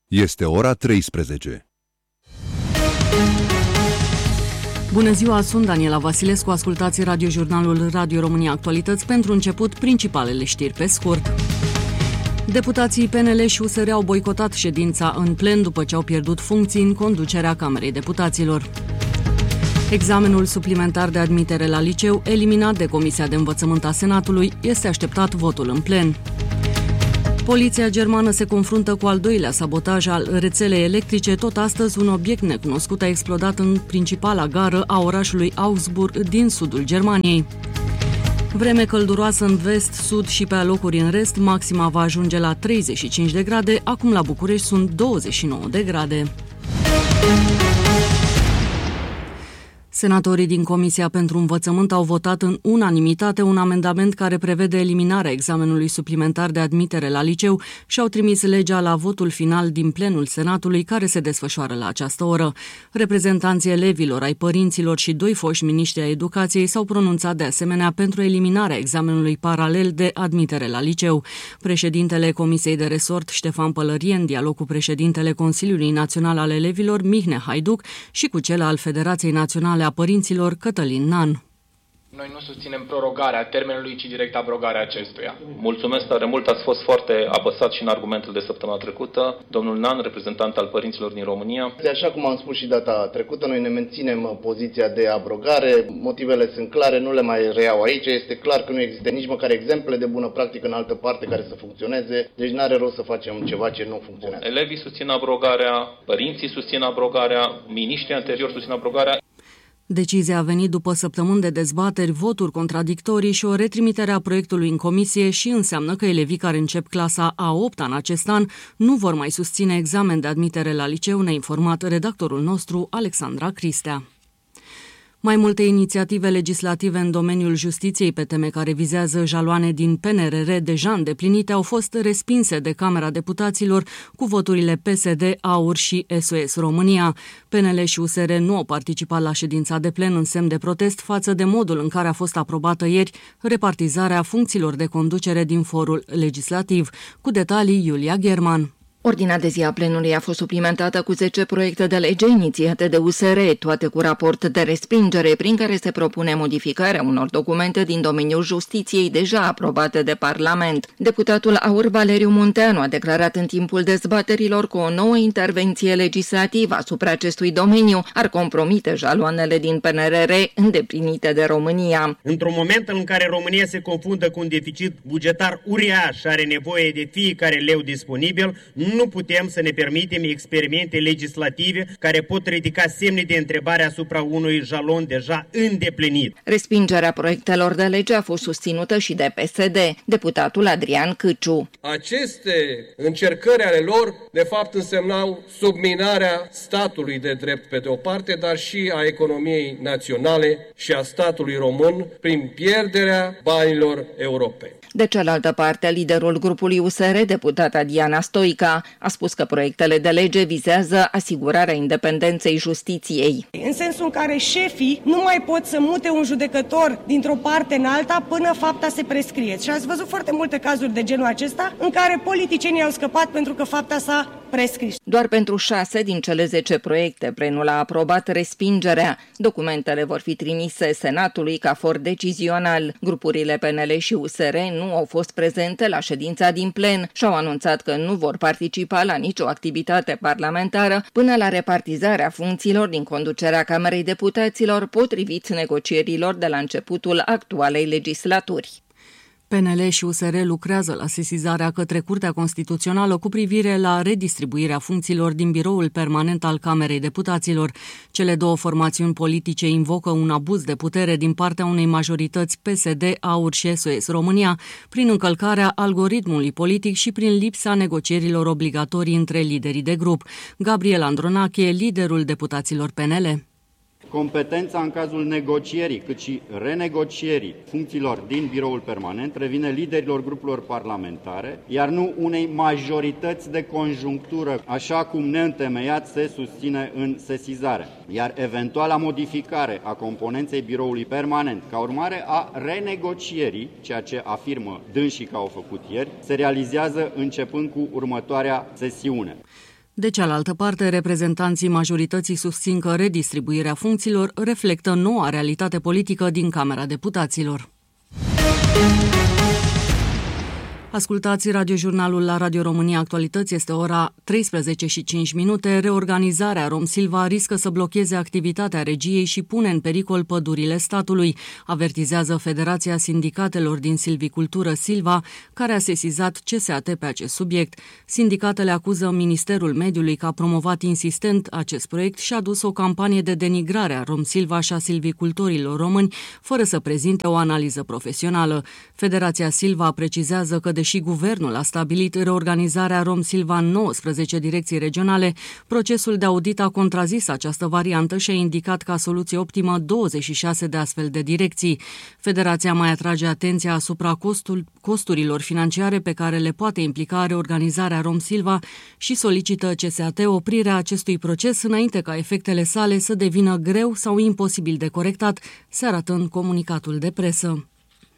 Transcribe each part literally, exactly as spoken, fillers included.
Este ora treisprezece. Bună ziua, sunt Daniela Vasilescu, ascultați radiojurnalul Radio România Actualități. Pentru început, principalele știri pe scurt. Deputații P N L și U S R au boicotat ședința în plen după ce au pierdut funcții în conducerea Camerei Deputaților. Examenul suplimentar de admitere la liceu, eliminat de Comisia de Învățământ a Senatului, este așteptat votul în plen. Poliția germană se confruntă cu al doilea sabotaj al rețelei electrice. Tot astăzi, un obiect necunoscut a explodat în principala gară a orașului Augsburg din sudul Germaniei. Vreme călduroasă în vest, sud și pe alocuri în rest, maxima va ajunge la treizeci și cinci de grade, acum la București sunt douăzeci și nouă de grade. Senatorii din Comisia pentru Învățământ au votat în unanimitate un amendament care prevede eliminarea examenului suplimentar de admitere la liceu și au trimis legea la votul final din plenul Senatului, care se desfășoară la această oră. Reprezentanții elevilor, ai părinților și doi foști miniștri ai educației s-au pronunțat de asemenea pentru eliminarea examenului paralel de admitere la liceu. Președintele Comisiei de Resort, Ștefan Pălărie, în dialog cu președintele Consiliului Național al Elevilor, Mihnea Haiduc, și cu cel al Federației Naționale a Părinților, Cătălin Nan. Noi nu susținem prorogarea termenului, ci direct abrogarea acestuia. Mulțumesc tare mult, ați fost foarte apăsat și în argumentul de săptămâna trecută. Domnul Nan, reprezentant al părinților din România. Așa cum am spus și data trecută, noi ne menținem poziția de abrogare. Motivele sunt clare, nu le mai reiau aici. Este clar că nu există nici măcar exemple de bună practică în altă parte care să funcționeze. Deci n-are rost să facem ceva ce nu funcționează. Elevii susțin abrogarea, părinții susțin abrogarea, miniștrii anterior susțin abrogarea. Decizia a venit după săptămâni de dezbateri, voturi contradictorii și o retrimitere a proiectului în comisie și înseamnă că elevii care încep clasa a opta în acest an nu vor mai susține examen de admitere la liceu, ne-a informat redactorul nostru, Alexandra Cristea. Mai multe inițiative legislative în domeniul justiției pe teme care vizează jaloane din P N R R deja îndeplinite au fost respinse de Camera Deputaților cu voturile P S D, A U R și S O S România. P N L și U S R nu au participat la ședința de plen în semn de protest față de modul în care a fost aprobată ieri repartizarea funcțiilor de conducere din forul legislativ. Cu detalii, Iulia German. Ordinea de zi a plenului a fost suplimentată cu zece proiecte de lege inițiate de U S R, toate cu raport de respingere, prin care se propune modificarea unor documente din domeniul justiției deja aprobate de Parlament. Deputatul A U R Valeriu Munteanu a declarat în timpul dezbaterilor că o nouă intervenție legislativă asupra acestui domeniu ar compromite jaloanele din P N R R îndeplinite de România. Într-un moment în care România se confruntă cu un deficit bugetar uriaș și are nevoie de fiecare leu disponibil, nu putem să ne permitem experimente legislative care pot ridica semne de întrebare asupra unui jalon deja îndeplinit. Respingerea proiectelor de lege a fost susținută și de P S D, deputatul Adrian Câciu. Aceste încercări ale lor, de fapt, însemnau subminarea statului de drept pe de o parte, dar și a economiei naționale și a statului român prin pierderea banilor europeni. De cealaltă parte, liderul grupului U S R, deputata Diana Stoica, a spus că proiectele de lege vizează asigurarea independenței justiției. În sensul în care șefii nu mai pot să mute un judecător dintr-o parte în alta până fapta se prescrie. Și ați văzut foarte multe cazuri de genul acesta în care politicienii au scăpat pentru că fapta s-a prescris. Doar pentru șase din cele zece proiecte, plenul a aprobat respingerea. Documentele vor fi trimise Senatului ca for decizional. Grupurile P N L și U S R nu au fost prezente la ședința din plen și au anunțat că nu vor participa la nicio activitate parlamentară până la repartizarea funcțiilor din conducerea Camerei Deputaților, potrivit negocierilor de la începutul actualei legislaturi. P N L și U S R lucrează la sesizarea către Curtea Constituțională cu privire la redistribuirea funcțiilor din biroul permanent al Camerei Deputaților. Cele două formațiuni politice invocă un abuz de putere din partea unei majorități P S D, A U R și S O S România, prin încălcarea algoritmului politic și prin lipsa negocierilor obligatorii între liderii de grup. Gabriel Andronache, liderul deputaților P N L. Competența în cazul negocierii, cât și renegocierii funcțiilor din biroul permanent revine liderilor grupurilor parlamentare, iar nu unei majorități de conjunctură, așa cum neîntemeiat se susține în sesizare. Iar eventuala modificare a componenței biroului permanent, ca urmare a renegocierii, ceea ce afirmă dânsii că au făcut ieri, se realizează începând cu următoarea sesiune. De cealaltă parte, reprezentanții majorității susțin că redistribuirea funcțiilor reflectă noua realitate politică din Camera Deputaților. Ascultați radiojurnalul la Radio România Actualități, este ora treisprezece și cinci minute. Reorganizarea Romsilva riscă să blocheze activitatea regiei și pune în pericol pădurile statului, avertizează Federația Sindicatelor din Silvicultură Silva, care a sesizat C S A T pe acest subiect. Sindicatele acuză Ministerul Mediului că a promovat insistent acest proiect și a dus o campanie de denigrare a Romsilva și a silvicultorilor români, fără să prezinte o analiză profesională. Federația Silva precizează că deși guvernul a stabilit reorganizarea Romsilva în nouăsprezece direcții regionale, procesul de audit a contrazis această variantă și a indicat ca soluție optimă douăzeci și șase de astfel de direcții. Federația mai atrage atenția asupra costul, costurilor financiare pe care le poate implica reorganizarea Romsilva și solicită C S A T oprirea acestui proces înainte ca efectele sale să devină greu sau imposibil de corectat, se arată în comunicatul de presă.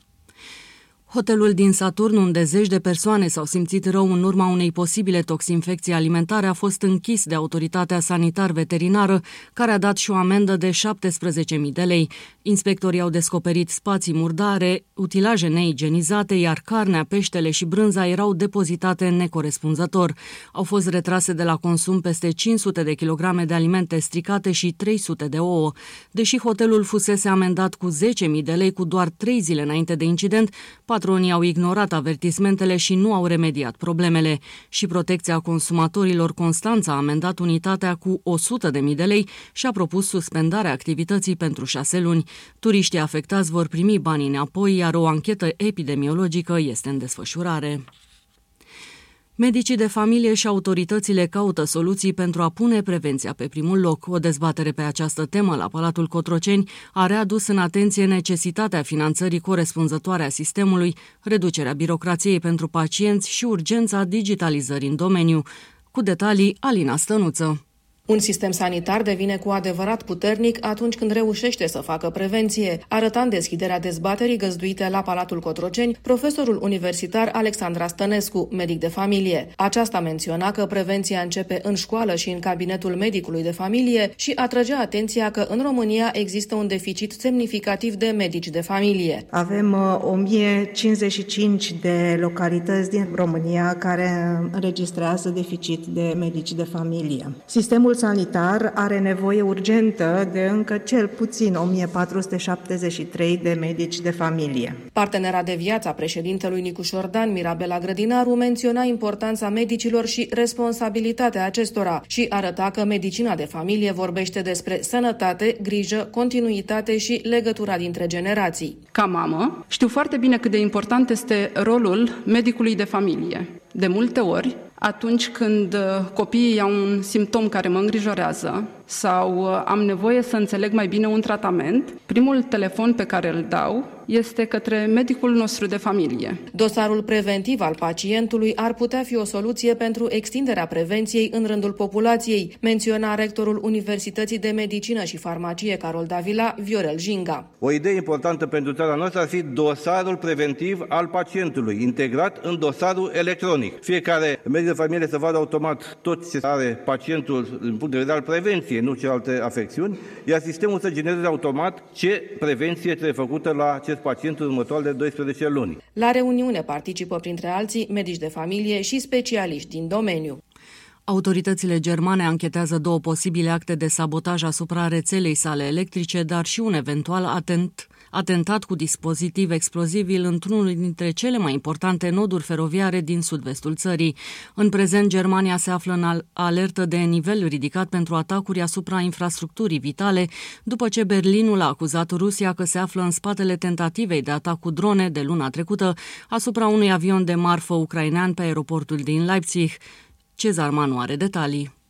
Hotelul din Saturn, unde zeci de persoane s-au simțit rău în urma unei posibile toxinfecții alimentare, a fost închis de autoritatea sanitar-veterinară, care a dat și o amendă de șaptesprezece mii de lei. Inspectorii au descoperit spații murdare, utilaje neigienizate, iar carnea, peștele și brânza erau depozitate necorespunzător. Au fost retrase de la consum peste cinci sute de kilograme de alimente stricate și trei sute de ouă. Deși hotelul fusese amendat cu zece mii de lei cu doar trei zile înainte de incident, patronii au ignorat avertismentele și nu au remediat problemele. Și Protecția Consumatorilor Constanța a amendat unitatea cu o sută de mii de lei și a propus suspendarea activității pentru șase luni. Turiștii afectați vor primi banii înapoi, iar o anchetă epidemiologică este în desfășurare. Medicii de familie și autoritățile caută soluții pentru a pune prevenția pe primul loc. O dezbatere pe această temă la Palatul Cotroceni a readus în atenție necesitatea finanțării corespunzătoare a sistemului, reducerea birocrației pentru pacienți și urgența digitalizării în domeniu. Cu detalii, Alina Stănuță. Un sistem sanitar devine cu adevărat puternic atunci când reușește să facă prevenție, arăta în deschiderea dezbaterii găzduite la Palatul Cotroceni profesorul universitar Alexandra Stănescu, medic de familie. Aceasta menționa că prevenția începe în școală și în cabinetul medicului de familie și atrăgea atenția că în România există un deficit semnificativ de medici de familie. Avem o mie cincizeci și cinci de localități din România care înregistrează deficit de medici de familie. Sistemul sanitar are nevoie urgentă de încă cel puțin o mie patru sute șaptezeci și trei de medici de familie. Partenera de viață a președintelui Nicu Șordan, Mirabela Grădinaru, menționa importanța medicilor și responsabilitatea acestora și arăta că medicina de familie vorbește despre sănătate, grijă, continuitate și legătura dintre generații. Ca mamă, știu foarte bine cât de important este rolul medicului de familie. De multe ori, atunci când copiii au un simptom care mă îngrijorează sau am nevoie să înțeleg mai bine un tratament, primul telefon pe care îl dau este către medicul nostru de familie. Dosarul preventiv al pacientului ar putea fi o soluție pentru extinderea prevenției în rândul populației, menționa rectorul Universității de Medicină și Farmacie Carol Davila, Viorel Jinga. O idee importantă pentru țara noastră ar fi dosarul preventiv al pacientului, integrat în dosarul electronic. Fiecare medic de familie să vadă automat tot ce are pacientul din punct de vedere al prevenției, nu celelalte afecțiuni, iar sistemul să genereze automat ce prevenție trebuie făcută la acest pacient în următoarele douăsprezece luni. La reuniune participă printre alții medici de familie și specialiști din domeniu. Autoritățile germane anchetează două posibile acte de sabotaj asupra rețelei sale electrice, dar și un eventual atent, atentat cu dispozitiv explozibil într-unul dintre cele mai importante noduri feroviare din sud-vestul țării. În prezent, Germania se află în alertă de nivel ridicat pentru atacuri asupra infrastructurii vitale, după ce Berlinul a acuzat Rusia că se află în spatele tentativei de atac cu drone de luna trecută asupra unui avion de marfă ucrainean pe aeroportul din Leipzig. Cezar Manu are detalii.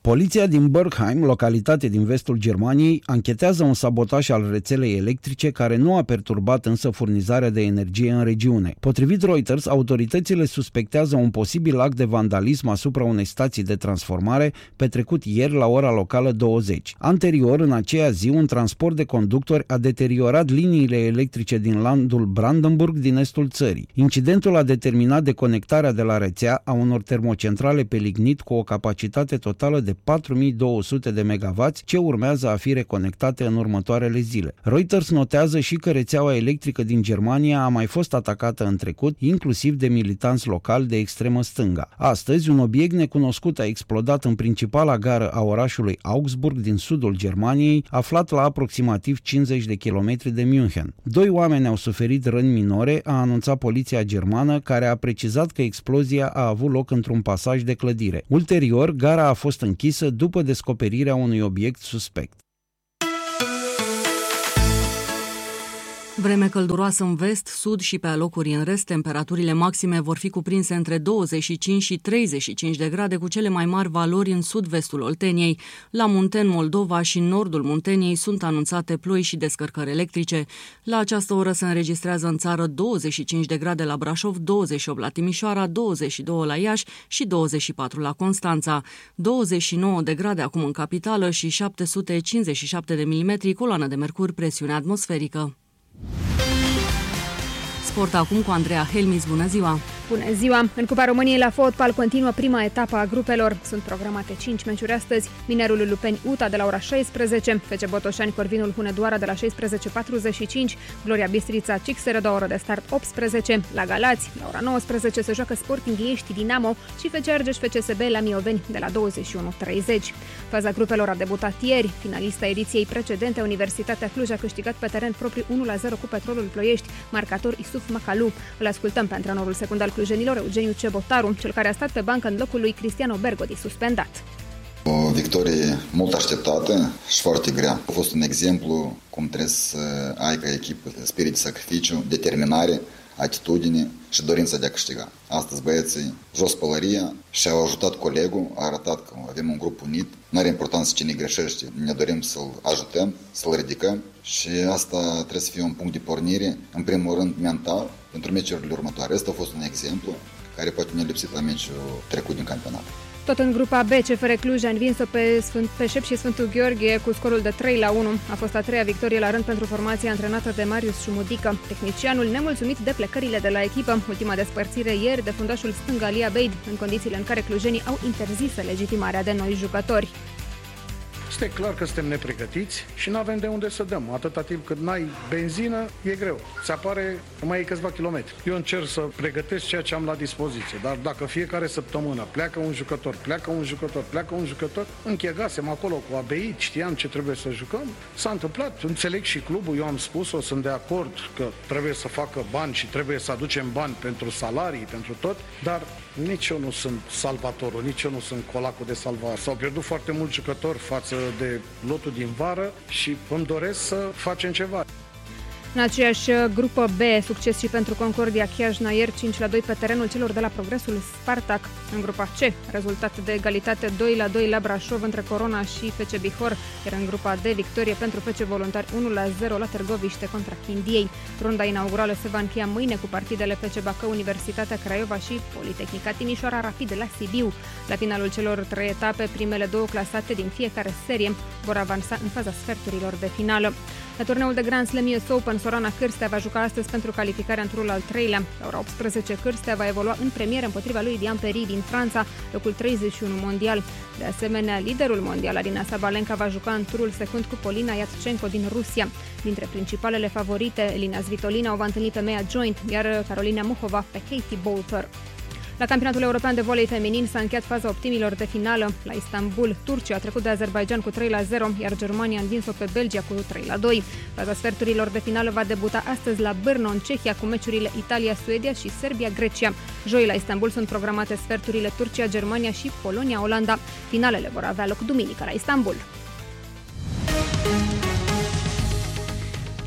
Poliția din Bergheim, localitate din vestul Germaniei, anchetează un sabotaj al rețelei electrice care nu a perturbat însă furnizarea de energie în regiune. Potrivit Reuters, autoritățile suspectează un posibil act de vandalism asupra unei stații de transformare petrecut ieri la ora locală douăzeci. Anterior, în aceea zi, un transport de conductori a deteriorat liniile electrice din landul Brandenburg din estul țării. Incidentul a determinat deconectarea de la rețea a unor termocentrale pe lignit cu o capacitate totală de patru mii două sute de megawatts, ce urmează a fi reconectate în următoarele zile. Reuters notează și că rețeaua electrică din Germania a mai fost atacată în trecut, inclusiv de militanți locali de extremă stânga. Astăzi, un obiect necunoscut a explodat în principala gară a orașului Augsburg din sudul Germaniei, aflat la aproximativ cincizeci de kilometri de München. Doi oameni au suferit răni minore, a anunțat poliția germană, care a precizat că explozia a avut loc într-un pasaj de clădire. Ulterior, gara a fost închisă după descoperirea unui obiect suspect. Vreme călduroasă în vest, sud și pe alocuri în rest, temperaturile maxime vor fi cuprinse între douăzeci și cinci și treizeci și cinci de grade, cu cele mai mari valori în sud-vestul Olteniei. La Munten, Moldova și nordul Munteniei sunt anunțate ploi și descărcări electrice. La această oră se înregistrează în țară douăzeci și cinci de grade la Brașov, douăzeci și opt la Timișoara, douăzeci și doi la Iași și douăzeci și patru la Constanța. douăzeci și nouă de grade acum în capitală și șapte sute cincizeci și șapte de milimetri coloană de mercur, presiune atmosferică. Sport acum cu Andreea Helmis. Bună ziua! Bună ziua! În Cupa României la fotbal continuă prima etapă a grupelor. Sunt programate cinci meciuri astăzi. Minerul Lupeni U T A de la ora șaisprezece, F C Botoșani Corvinul Hunedoara de la șaisprezece patruzeci și cinci, Gloria Bistrița Cixeră, două ore de start optsprezece, la Galați la ora nouăsprezece se joacă Sporting Iești Dinamo și F C Argeș F C S B la Mioveni de la douăzeci și unu treizeci. Faza grupelor a debutat ieri. Finalista ediției precedente, Universitatea Cluj a câștigat pe teren propriu unu la zero cu Petrolul Ploiești, marcator Isuf Macalu. Îl ascultăm pe antrenorul secundar clujenilor, Eugeniu Cebotaru, cel care a stat pe bancă în locul lui Cristiano Bergodi, suspendat. O victorie mult așteptată și foarte grea. A fost un exemplu cum trebuie să ai ca echipă spirit de sacrificiu, determinare, atitudine și dorința de a câștiga. Astăzi băieții jos pălăria și au ajutat colegul, a arătat că avem un grup unit, nu are importanță cine greșește, ne dorim să-l ajutăm, să-l ridicăm și asta trebuie să fie un punct de pornire, în primul rând mental, pentru meciurile următoare. Asta a fost un exemplu care poate ne-a lipsit la meciul trecut din campionat. Tot în grupa B, C F R Cluj a învins-o pe, Sfânt, pe Șep și Sfântul Gheorghe cu scorul de trei la unu. A fost a treia victorie la rând pentru formația antrenată de Marius Șumudică. Tehnicianul nemulțumit de plecările de la echipă, ultima despărțire ieri de fundașul stâng Alia Beid, în condițiile în care clujenii au interzis legitimarea de noi jucători. Este clar că suntem nepregătiți și nu avem de unde să dăm. Atâta timp cât n-ai benzină, e greu. Ți apare mai e câțiva kilometri. Eu încerc să pregătesc ceea ce am la dispoziție, dar dacă fiecare săptămână pleacă un jucător, pleacă un jucător, pleacă un jucător, închegasem acolo cu A B I, știam ce trebuie să jucăm, s-a întâmplat. Înțeleg și clubul, eu am spus-o, sunt de acord că trebuie să facă bani și trebuie să aducem bani pentru salarii, pentru tot, dar nici eu nu sunt salvatorul, nici eu nu sunt colacul de salvare. S-au pierdut foarte mulți jucători față de lotul din vară și îmi doresc să facem ceva. În aceeași grupă B, succes și pentru Concordia Chiajna ieri cinci la doi pe terenul celor de la Progresul Spartak. În grupa C, rezultat de egalitate doi la doi la Brașov între Corona și F C Bihor, iar în grupa D, victorie pentru F C Voluntari unu la zero la Târgoviște contra Chindiei. Runda inaugurală se va încheia mâine cu partidele F C Bacău, Universitatea Craiova și Politehnica Timișoara Rapid la Sibiu. La finalul celor trei etape, primele două clasate din fiecare serie vor avansa în faza sferturilor de finală. La turneul de Grand Slam U S Open, Sorana Cârstea va juca astăzi pentru calificarea în turul al treilea. La ora optsprezece, Cârstea va evolua în premieră împotriva lui Diane Peri din Franța, locul treizeci și unu mondial. De asemenea, liderul mondial, Arina Sabalenka, va juca în turul secund cu Polina Iatchenko din Rusia. Dintre principalele favorite, Elina Svitolina o va întâlni pe Mea Joint, iar Carolina Muhova pe Katie Boulter. La campionatul european de volei feminin s-a încheiat faza optimilor de finală. La Istanbul, Turcia a trecut de Azerbaidjan cu trei la zero, iar Germania a învins-o pe Belgia cu trei la doi. Faza sferturilor de finală va debuta astăzi la Brno, în Cehia, cu meciurile Italia-Suedia și Serbia-Grecia. Joi la Istanbul sunt programate sferturile Turcia-Germania și Polonia-Olanda. Finalele vor avea loc duminică la Istanbul.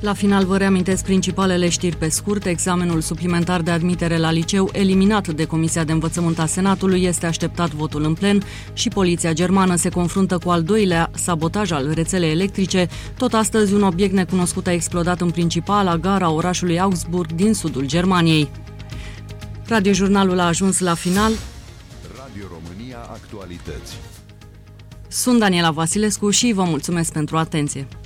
La final vă reamintesc principalele știri pe scurt. Examenul suplimentar de admitere la liceu, eliminat de Comisia de Învățământ a Senatului, este așteptat votul în plen și poliția germană se confruntă cu al doilea sabotaj al rețelei electrice. Tot astăzi, un obiect necunoscut a explodat în principala gara orașului Augsburg din sudul Germaniei. Radiojurnalul a ajuns la final. Radio România Actualități. Sunt Daniela Vasilescu și vă mulțumesc pentru atenție.